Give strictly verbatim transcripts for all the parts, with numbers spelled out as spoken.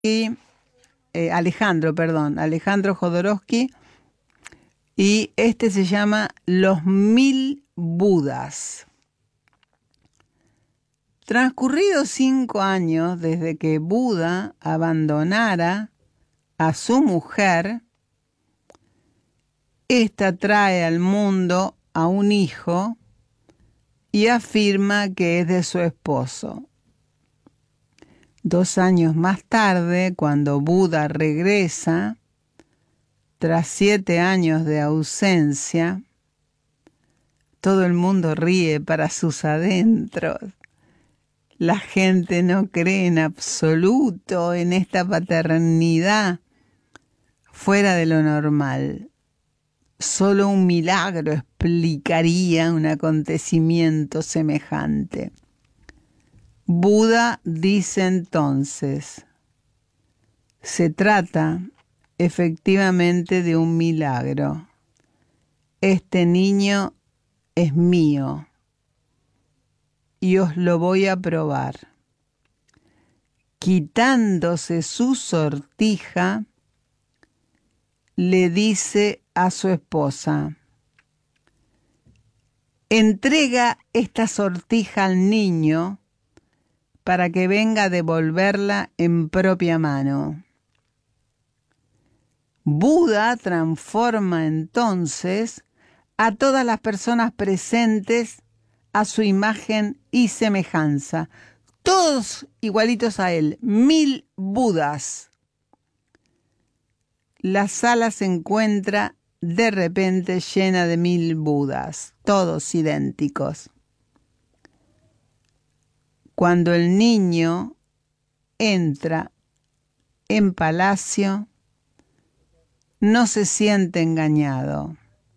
y, eh, Alejandro, perdón, Alejandro Jodorowsky, y este se llama Los Mil Budas. Transcurridos cinco años desde que Buda abandonara a su mujer, ésta trae al mundo a un hijo y afirma que es de su esposo. Dos años más tarde, cuando Buda regresa, tras siete años de ausencia, todo el mundo ríe para sus adentros. La gente no cree en absoluto en esta paternidad fuera de lo normal. Solo un milagro explicaría un acontecimiento semejante. Buda dice entonces, se trata efectivamente de un milagro. Este niño es mío y os lo voy a probar. Quitándose su sortija, le dice a su esposa, entrega esta sortija al niño para que venga a devolverla en propia mano. Buda transforma entonces a todas las personas presentes a su imagen y semejanza, todos igualitos a él, mil Budas. La sala se encuentra de repente llena de mil Budas, todos idénticos. Cuando el niño entra en palacio, no se siente engañado,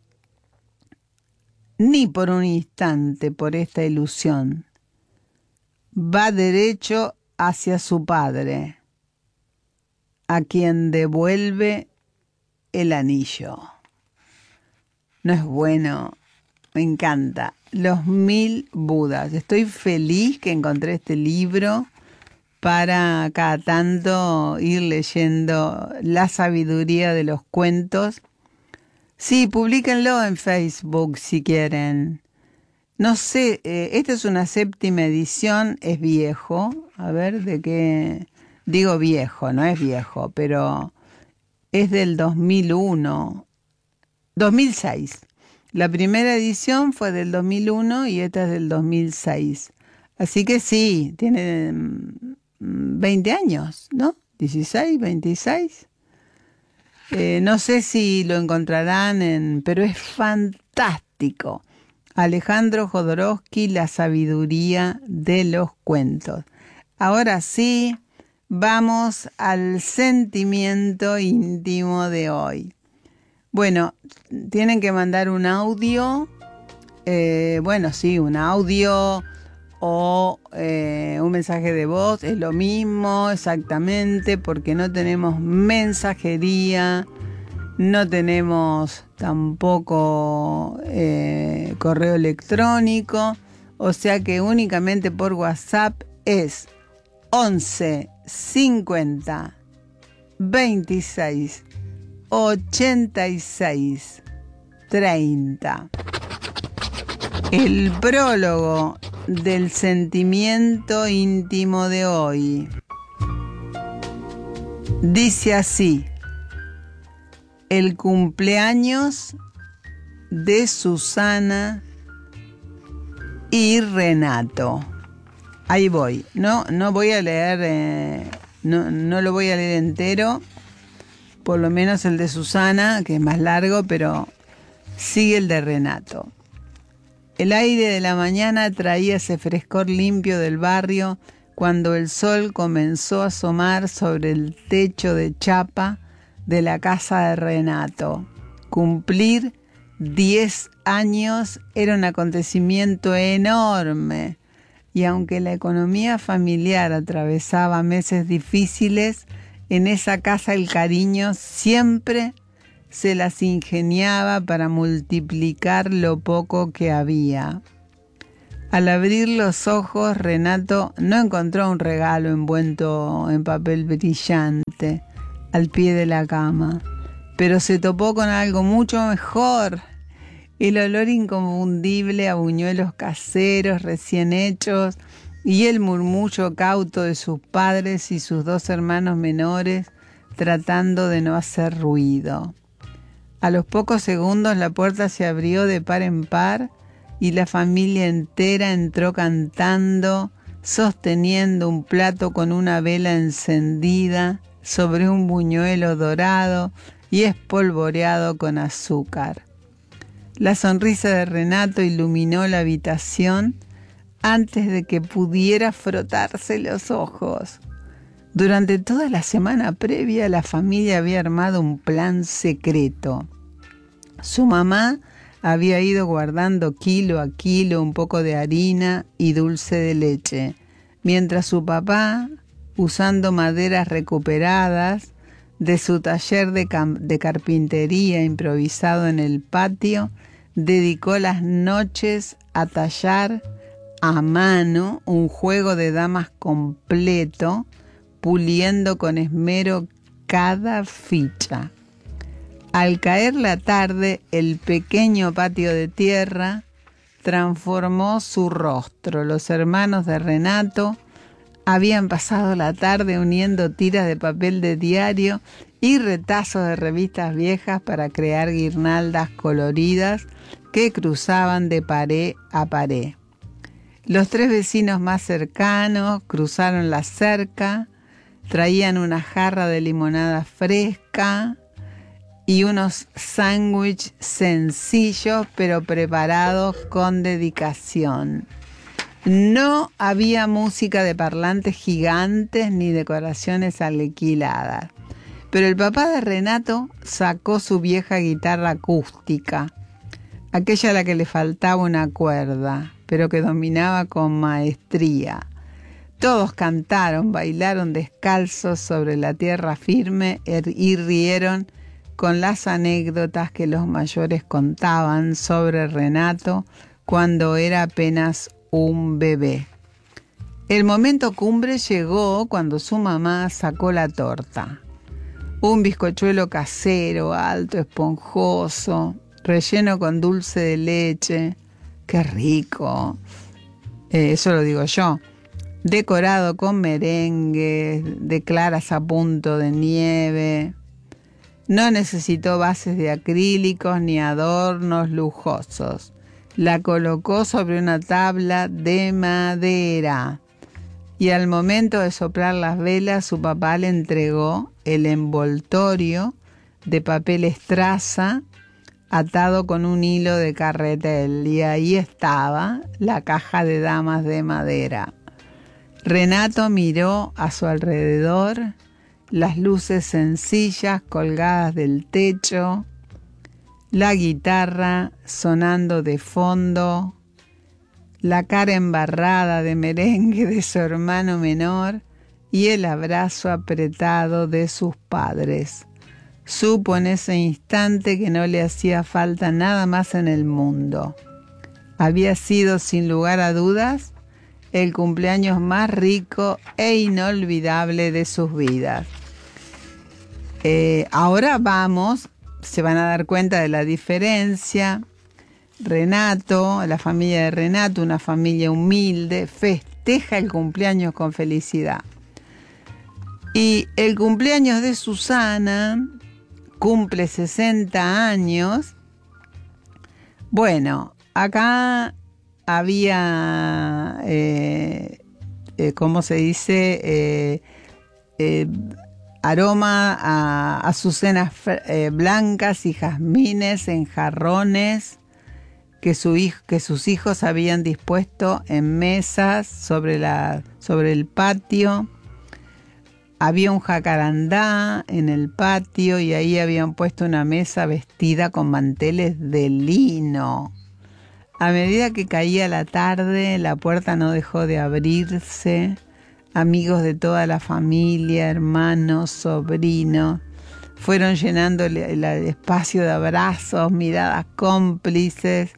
ni por un instante por esta ilusión. Va derecho hacia su padre, a quien devuelve el anillo. No es bueno, me encanta. Los mil Budas. Estoy feliz que encontré este libro para cada tanto ir leyendo la sabiduría de los cuentos. Sí, publíquenlo en Facebook si quieren. No sé, eh, esta es una séptima edición, es viejo. A ver, de qué... Digo viejo, no es viejo, pero es del dos mil uno. dos mil seis. La primera edición fue del dos mil uno y esta es del dos mil seis. Así que sí, tiene veinte años, ¿no? dieciséis, veintiséis. Eh, no sé si lo encontrarán en... pero es fantástico. Alejandro Jodorowsky, La sabiduría de los cuentos. Ahora sí, vamos al sentimiento íntimo de hoy. Bueno, tienen que mandar un audio, eh, bueno, sí, un audio o eh, un mensaje de voz, es lo mismo exactamente, porque no tenemos mensajería, no tenemos tampoco eh, correo electrónico, o sea que únicamente por WhatsApp es once cincuenta veintiséis ochenta y seis treinta. El prólogo del sentimiento íntimo de hoy dice así: el cumpleaños de Susana y Renato. Ahí voy. No, no voy a leer, eh, no, no lo voy a leer entero. Por lo menos el de Susana, que es más largo, pero sigue el de Renato. El aire de la mañana traía ese frescor limpio del barrio cuando el sol comenzó a asomar sobre el techo de chapa de la casa de Renato. Cumplir diez años era un acontecimiento enorme, y aunque la economía familiar atravesaba meses difíciles, en esa casa el cariño siempre se las ingeniaba para multiplicar lo poco que había. Al abrir los ojos, Renato no encontró un regalo envuelto en papel brillante al pie de la cama, pero se topó con algo mucho mejor. El olor inconfundible a buñuelos caseros recién hechos y el murmullo cauto de sus padres y sus dos hermanos menores tratando de no hacer ruido. A los pocos segundos la puerta se abrió de par en par y la familia entera entró cantando, sosteniendo un plato con una vela encendida sobre un buñuelo dorado y espolvoreado con azúcar. La sonrisa de Renato iluminó la habitación antes de que pudiera frotarse los ojos. Durante toda la semana previa, la familia había armado un plan secreto. Su mamá había ido guardando kilo a kilo un poco de harina y dulce de leche, mientras su papá, usando maderas recuperadas de su taller de, de carpintería improvisado en el patio, dedicó las noches a tallar a mano un juego de damas completo, puliendo con esmero cada ficha. Al caer la tarde, el pequeño patio de tierra transformó su rostro. Los hermanos de Renato habían pasado la tarde uniendo tiras de papel de diario y retazos de revistas viejas para crear guirnaldas coloridas que cruzaban de pared a pared. Los tres vecinos más cercanos cruzaron la cerca, traían una jarra de limonada fresca y unos sándwiches sencillos pero preparados con dedicación. No había música de parlantes gigantes ni decoraciones alquiladas, pero el papá de Renato sacó su vieja guitarra acústica, aquella a la que le faltaba una cuerda, pero que dominaba con maestría. Todos cantaron, bailaron descalzos sobre la tierra firme y rieron con las anécdotas que los mayores contaban sobre Renato cuando era apenas un bebé. El momento cumbre llegó cuando su mamá sacó la torta. Un bizcochuelo casero, alto, esponjoso, relleno con dulce de leche. ¡Qué rico! Eh, eso lo digo yo. Decorado con merengue, de claras a punto de nieve. No necesitó bases de acrílicos ni adornos lujosos. La colocó sobre una tabla de madera y al momento de soplar las velas su papá le entregó el envoltorio de papel estraza atado con un hilo de carretel y ahí estaba la caja de damas de madera. Renato miró a su alrededor las luces sencillas colgadas del techo, la guitarra sonando de fondo, la cara embarrada de merengue de su hermano menor y el abrazo apretado de sus padres. Supo en ese instante que no le hacía falta nada más en el mundo. Había sido, sin lugar a dudas, el cumpleaños más rico e inolvidable de sus vidas. Eh, ahora vamos, se van a dar cuenta de la diferencia. Renato, la familia de Renato, una familia humilde, festeja el cumpleaños con felicidad. Y el cumpleaños de Susana cumple sesenta años. Bueno, acá había, eh, eh, ¿cómo se dice? Eh, eh, aroma a azucenas eh, blancas y jazmines en jarrones que, su hij- que sus hijos habían dispuesto en mesas sobre, la, sobre el patio. Había un jacarandá en el patio y ahí habían puesto una mesa vestida con manteles de lino. A medida que caía la tarde, la puerta no dejó de abrirse. Amigos de toda la familia, hermanos, sobrinos, fueron llenando el, el espacio de abrazos, miradas cómplices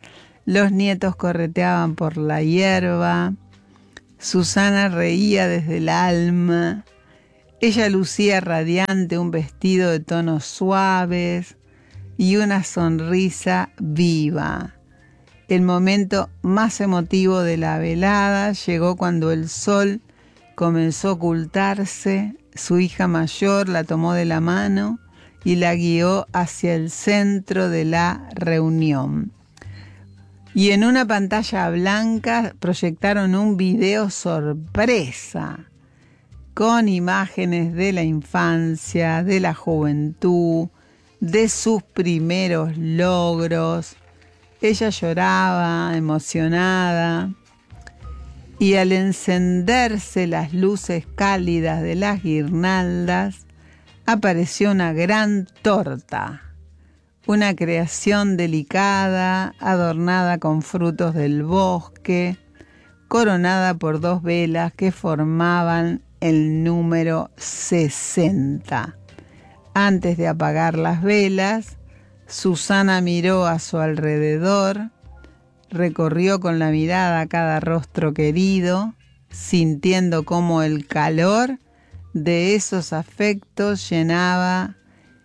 Los nietos correteaban por la hierba. Susana reía desde el alma. Ella lucía radiante un vestido de tonos suaves y una sonrisa viva. El momento más emotivo de la velada llegó cuando el sol comenzó a ocultarse. Su hija mayor la tomó de la mano y la guió hacia el centro de la reunión. Y en una pantalla blanca proyectaron un video sorpresa con imágenes de la infancia, de la juventud, de sus primeros logros. Ella lloraba, emocionada, y al encenderse las luces cálidas de las guirnaldas, apareció una gran torta, una creación delicada, adornada con frutos del bosque, coronada por dos velas que formaban el número sesenta. Antes de apagar las velas, Susana miró a su alrededor, recorrió con la mirada cada rostro querido, sintiendo cómo el calor de esos afectos llenaba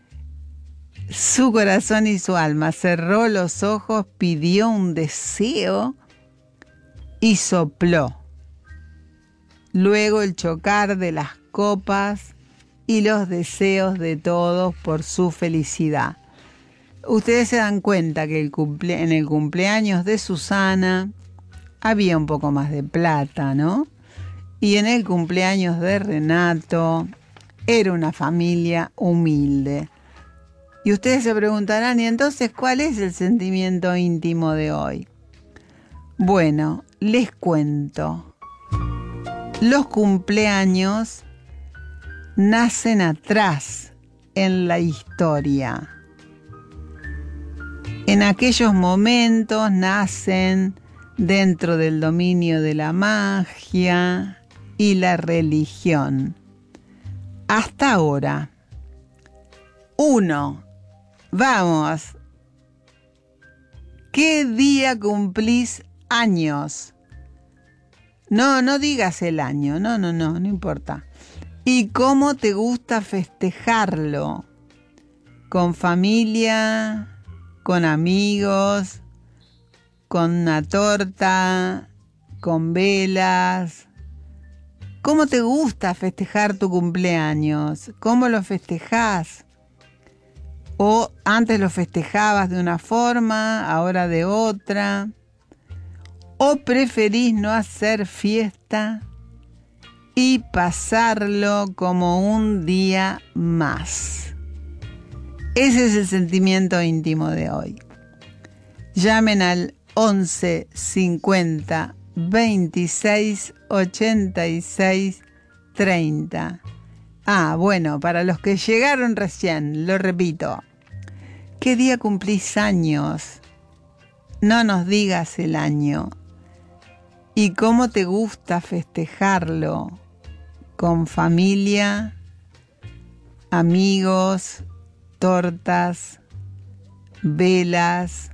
su corazón y su alma. Cerró los ojos, pidió un deseo y sopló. Luego el chocar de las copas y los deseos de todos por su felicidad. Ustedes se dan cuenta que el cumple- en el cumpleaños de Susana había un poco más de plata, ¿no? Y en el cumpleaños de Renato era una familia humilde. Y ustedes se preguntarán, ¿y entonces cuál es el sentimiento íntimo de hoy? Bueno, les cuento. Los cumpleaños nacen atrás en la historia. En aquellos momentos nacen dentro del dominio de la magia y la religión. Hasta ahora. Uno. Vamos. ¿Qué día cumplís años? No, no digas el año. No, no, no, no importa. ¿Y cómo te gusta festejarlo? ¿Con familia? ¿Con amigos? ¿Con una torta? ¿Con velas? ¿Cómo te gusta festejar tu cumpleaños? ¿Cómo lo festejás? ¿O antes lo festejabas de una forma, ahora de otra? ¿O preferís no hacer fiesta y pasarlo como un día más? Ese es el sentimiento íntimo de hoy. Llamen al once cincuenta veintiséis ochenta y seis treinta. Ah, bueno, para los que llegaron recién, lo repito. ¿Qué día cumplís años? No nos digas el año. ¿Y cómo te gusta festejarlo? ¿Con familia, amigos, tortas, velas?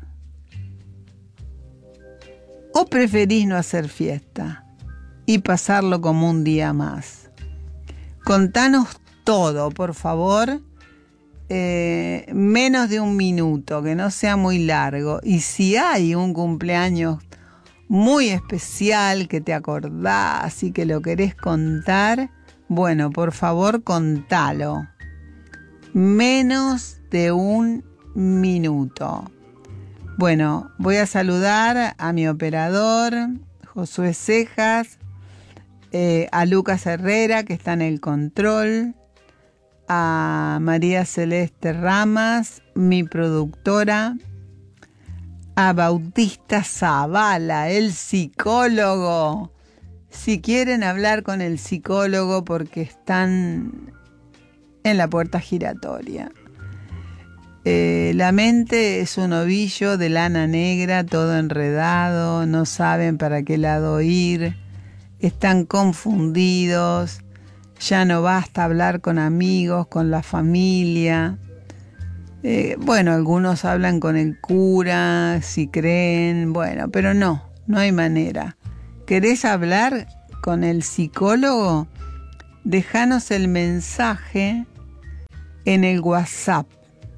¿O preferís no hacer fiesta y pasarlo como un día más? Contanos todo, por favor. Eh, menos de un minuto, que no sea muy largo. Y si hay un cumpleaños muy especial que te acordás y que lo querés contar, bueno, por favor, contalo. Menos de un minuto. Bueno, voy a saludar a mi operador, Josué Cejas, eh, a Lucas Herrera, que está en el control, a María Celeste Ramas, mi productora, a Bautista Zavala, el psicólogo. Si quieren hablar con el psicólogo porque están en la puerta giratoria. Eh, la mente es un ovillo de lana negra, todo enredado, no saben para qué lado ir, están confundidos. Ya no basta hablar con amigos, con la familia. Eh, bueno, algunos hablan con el cura, si creen, bueno, pero no, no hay manera. ¿Querés hablar con el psicólogo? Déjanos el mensaje en el WhatsApp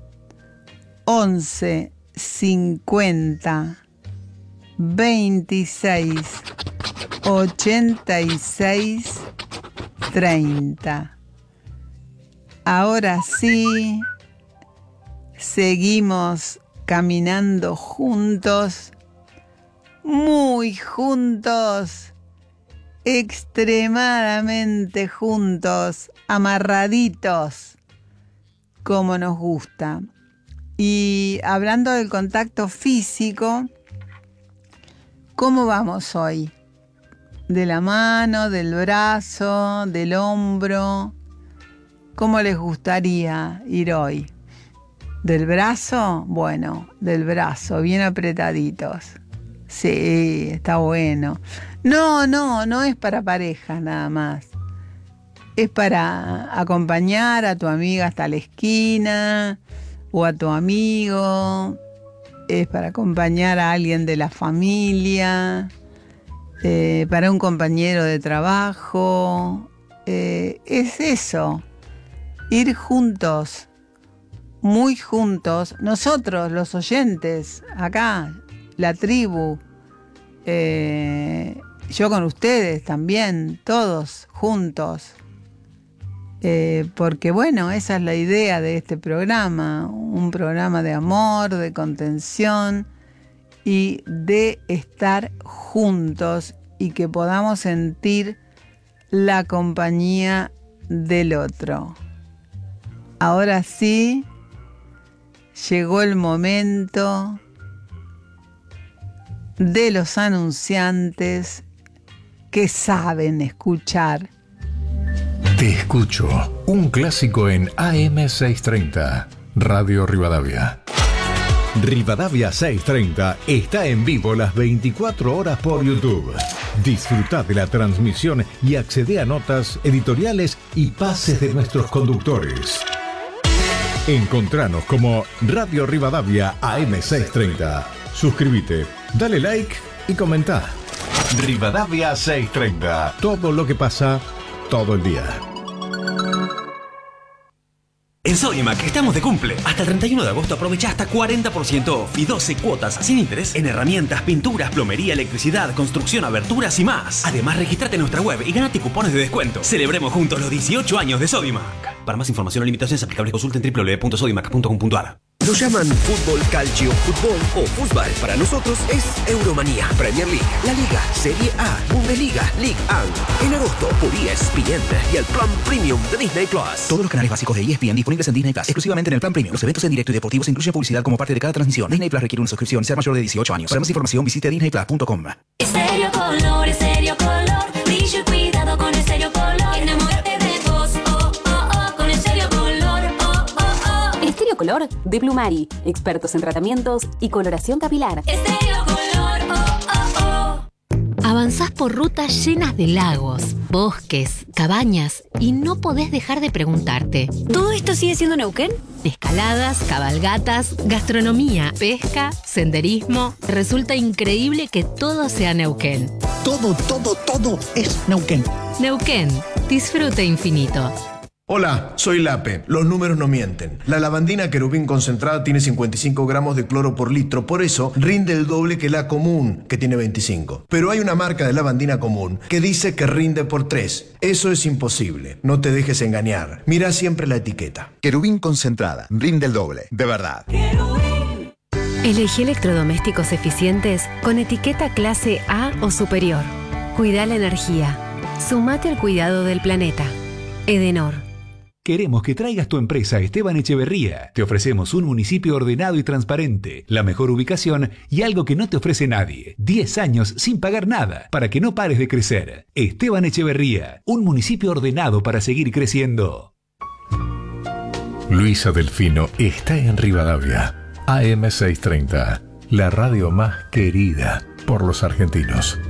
once cincuenta veintiséis ochenta y seis treinta. Ahora sí, seguimos caminando juntos, muy juntos, extremadamente juntos, amarraditos, como nos gusta. Y hablando del contacto físico, ¿cómo vamos hoy? ¿De la mano, del brazo, del hombro? ¿Cómo les gustaría ir hoy? ¿Del brazo? Bueno, del brazo, bien apretaditos. Sí, está bueno. No, no, no es para parejas nada más. Es para acompañar a tu amiga hasta la esquina o a tu amigo. Es para acompañar a alguien de la familia, eh, para un compañero de trabajo. Eh, es eso, ir juntos, muy juntos, nosotros los oyentes, acá, la tribu, eh, yo con ustedes también, todos juntos, eh, porque bueno, esa es la idea de este programa, un programa de amor, de contención y de estar juntos y que podamos sentir la compañía del otro. Ahora sí, llegó el momento de los anunciantes que saben escuchar. Te escucho, un clásico en A M seiscientos treinta, Radio Rivadavia. Rivadavia seiscientos treinta está en vivo las veinticuatro horas por YouTube. Disfruta de la transmisión y accede a notas, editoriales y pases de nuestros conductores. Encontranos como Radio Rivadavia A M seiscientos treinta. Suscríbete, dale like y comenta. Rivadavia seiscientos treinta. Todo lo que pasa todo el día. En Sodimac estamos de cumple. Hasta el treinta y uno de agosto aprovecha hasta cuarenta por ciento off y doce cuotas sin interés en herramientas, pinturas, plomería, electricidad, construcción, aberturas y más. Además, regístrate en nuestra web y ganate cupones de descuento. Celebremos juntos los dieciocho años de Sodimac. Para más información o limitaciones aplicables, consulten doble u doble u doble u punto sodimac punto com punto a r. Lo llaman fútbol, calcio, fútbol o fútbol. Para nosotros es Euromanía, Premier League, La Liga, Serie A, Bundesliga, League uno. En agosto por E S P N y el plan premium de Disney Plus. Todos los canales básicos de E S P N disponibles en Disney Plus, exclusivamente en el plan premium. Los eventos en directo y deportivos incluyen publicidad como parte de cada transmisión. Disney Plus requiere una suscripción y ser mayor de dieciocho años. Para más información visite disney plus punto com. Estéreo Color, Estéreo Color, brillo y cuidado con Estéreo Color. Enamórate de vos, oh, oh, oh, con Estéreo Color, oh, oh, oh. Estéreo Color de Plumari, expertos en tratamientos y coloración capilar. Estéreo Color, oh, oh, oh. Avanzás por rutas llenas de lagos, bosques, cabañas y no podés dejar de preguntarte: ¿todo esto sigue siendo Neuquén? Escaladas, cabalgatas, gastronomía, pesca, senderismo. Resulta increíble que todo sea Neuquén. Todo, todo, todo es Neuquén. Neuquén, disfrute infinito. Hola, soy Lape. Los números no mienten. La lavandina querubín concentrada tiene cincuenta y cinco gramos de cloro por litro, por eso rinde el doble que la común, que tiene veinticinco. Pero hay una marca de lavandina común que dice que rinde por tres. Eso es imposible. No te dejes engañar. Mira siempre la etiqueta. Querubín concentrada, rinde el doble, de verdad. Elegí electrodomésticos eficientes con etiqueta clase A o superior. Cuida la energía. Sumate al cuidado del planeta. Edenor. Queremos que traigas tu empresa a Esteban Echeverría. Te ofrecemos un municipio ordenado y transparente, la mejor ubicación y algo que no te ofrece nadie. diez años sin pagar nada para que no pares de crecer. Esteban Echeverría, un municipio ordenado para seguir creciendo. Luisa Delfino está en Rivadavia. A M seiscientos treinta, la radio más querida por los argentinos.